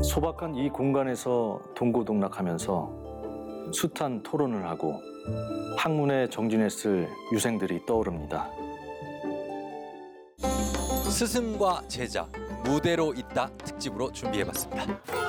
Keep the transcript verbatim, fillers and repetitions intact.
소박한 이 공간에서 동고동락하면서 숱한 토론을 하고 학문에 정진했을 유생들이 떠오릅니다. 스승과 제자, 무대로 있다 특집으로 준비해봤습니다.